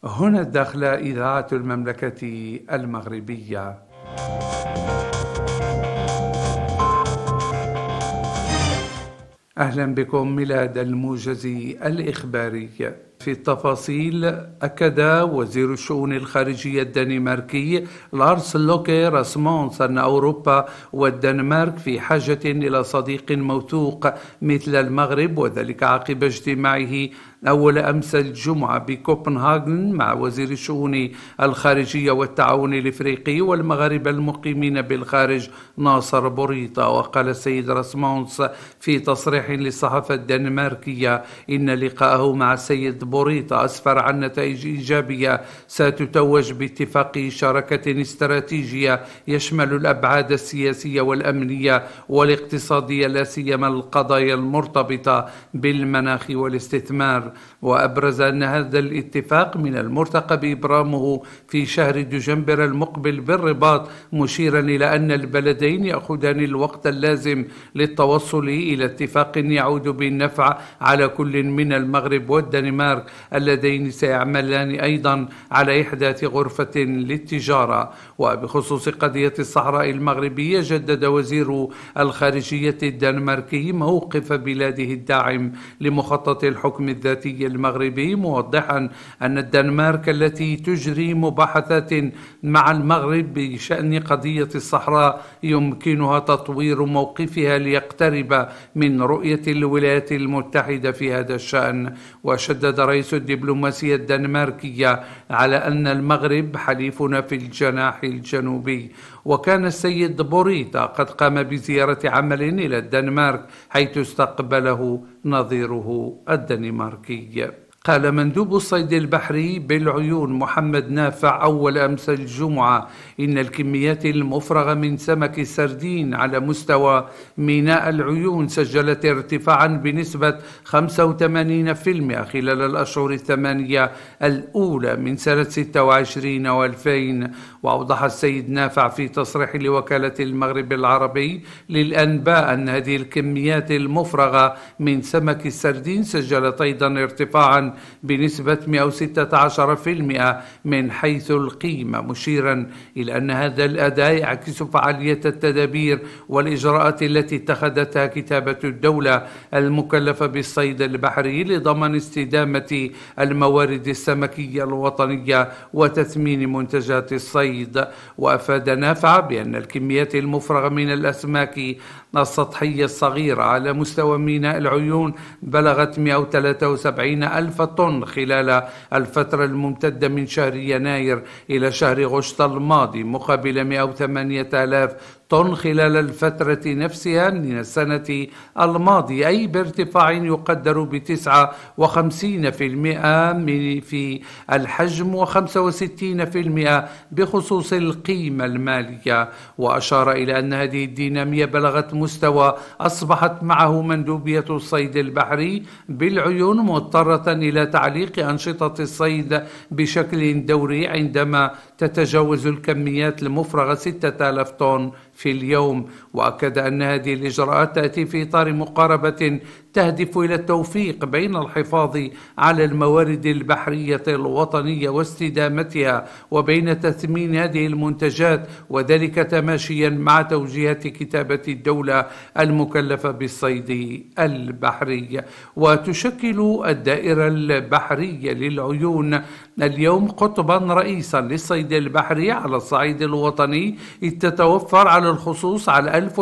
هنا الداخلة إذاعة المملكة المغربية. أهلا بكم إلى هذا الموجز الإخباري. في التفاصيل، أكد وزير الشؤون الخارجية الدنماركي لارس لوكي راسمونس أن أوروبا والدنمارك في حاجة إلى صديق موثوق مثل المغرب، وذلك عقب اجتماعه أول أمس الجمعة بكوبنهاغن مع وزير الشؤون الخارجية والتعاون الإفريقي والمغاربة المقيمين بالخارج ناصر بوريطة. وقال السيد راسمونس في تصريح للصحافة الدنماركية إن لقاءه مع السيد بوريطة أسفر عن نتائج إيجابية ستتوج باتفاق شراكة استراتيجية يشمل الأبعاد السياسية والأمنية والاقتصادية، لا سيما القضايا المرتبطة بالمناخ والاستثمار. وأبرز أن هذا الاتفاق من المرتقب إبرامه في شهر دجنبر المقبل بالرباط، مشيرا إلى أن البلدين يأخذان الوقت اللازم للتوصل إلى اتفاق يعود بالنفع على كل من المغرب والدنمارك، اللذين سيعملان أيضا على إحداث غرفة للتجارة. وبخصوص قضية الصحراء المغربية، جدد وزير الخارجية الدنماركي موقف بلاده الداعم لمخطط الحكم الذاتي المغربي، موضحا أن الدنمارك التي تجري مباحثات مع المغرب بشأن قضية الصحراء يمكنها تطوير موقفها ليقترب من رؤية الولايات المتحدة في هذا الشأن. وشدد رئيس الدبلوماسية الدنماركية على أن المغرب حليفنا في الجناح الجنوبي. وكان السيد بوريطة قد قام بزيارة عمل إلى الدنمارك، حيث استقبله نظيره الدنماركي. قال مندوب الصيد البحري بالعيون محمد نافع أول أمس الجمعة إن الكميات المفرغة من سمك السردين على مستوى ميناء العيون سجلت ارتفاعا بنسبة 85% خلال الأشهر الثمانية الأولى من سنة 26 و2000. وأوضح السيد نافع في تصريح لوكالة المغرب العربي للأنباء أن هذه الكميات المفرغة من سمك السردين سجلت أيضا ارتفاعا بنسبة 116% من حيث القيمة، مشيرا إلى أن هذا الأداء يعكس فعالية التدابير والإجراءات التي اتخذتها كتابة الدولة المكلفة بالصيد البحري لضمان استدامة الموارد السمكية الوطنية وتثمين منتجات الصيد. وأفاد نافع بأن الكميات المفرغة من الأسماك السطحية الصغيرة على مستوى ميناء العيون بلغت 173 ألف طن خلال الفترة الممتدة من شهر يناير إلى شهر غشت الماضي، مقابل 108 آلاف طن خلال الفترة نفسها من السنة الماضية، أي بارتفاع يقدر ب59% في الحجم و65% بخصوص القيمة المالية. وأشار إلى أن هذه الدينامية بلغت مستوى أصبحت معه مندوبية الصيد البحري بالعيون مضطرة إلى تعليق أنشطة الصيد بشكل دوري عندما تتجاوز الكميات المفرغة 6000 طن في اليوم. وأكد أن هذه الإجراءات تأتي في إطار مقاربة تهدف إلى التوفيق بين الحفاظ على الموارد البحرية الوطنية واستدامتها وبين تثمين هذه المنتجات، وذلك تماشيا مع توجيهات كتابة الدولة المكلفة بالصيد البحري. وتشكل الدائرة البحرية للعيون اليوم قطبا رئيسا للصيد البحري على الصعيد الوطني، إذ تتوفر على الخصوص على